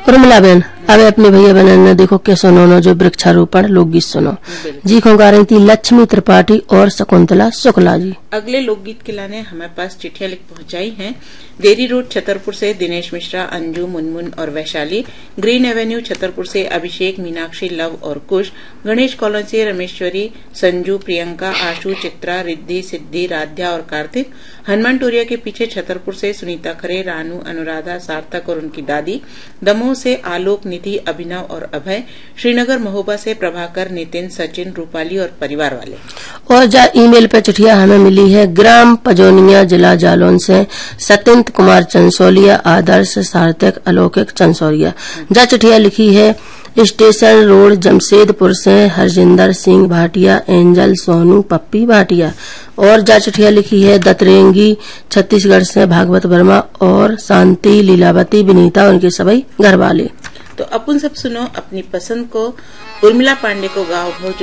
उर्मिला बहन, अब अपने भैया बहन ने देखो के सुनो जो वृक्षारोपण लोकगीत सुनो जी को गा रही थी लक्ष्मी त्रिपाठी और शकुंतला शुक्ला जी। अगले लोकगीत के लाने हमारे पास चिट्ठियां लिख पहुंचाई हैं। देरी रोड छतरपुर से दिनेश मिश्रा, अंजू, मुनमुन और वैशाली। ग्रीन एवेन्यू छतरपुर से अभिषेक, मीनाक्षी, लव और कुश। गणेश कॉलोनी से रमेश्वरी, संजू, प्रियंका, आशु, चित्रा, रिद्धि, सिद्धि, राध्या और कार्तिक। हनुमान टोरिया के पीछे छतरपुर से सुनीता खरे, रानू, अनुराधा, सार्थक और उनकी दादी। दमोह से आलोक, निधि, अभिनव और अभय। श्रीनगर महोबा से प्रभाकर, नितिन, सचिन, रूपाली और परिवार वाले। और जा ईमेल पे चिट्ठिया हमें मिली है ग्राम पजोनिया, जिला जालौन से सत्यंत कुमार चंसोलिया, आदर्श, सार्थक, अलौकिक चंसोलिया। जा चिट्ठिया लिखी है स्टेशन रोड जमशेदपुर से हरजिंदर सिंह भाटिया, एंजल, सोनू, पप्पी भाटिया। और जा चिट्ठिया लिखी है दतरेंगी छत्तीसगढ़ से भागवत वर्मा और शांति, लीलावती, विनीता उनके सभी घर वाले। तो अपन सब सुनो अपनी पसंद को, उर्मिला पांडे को गाओ भोजो।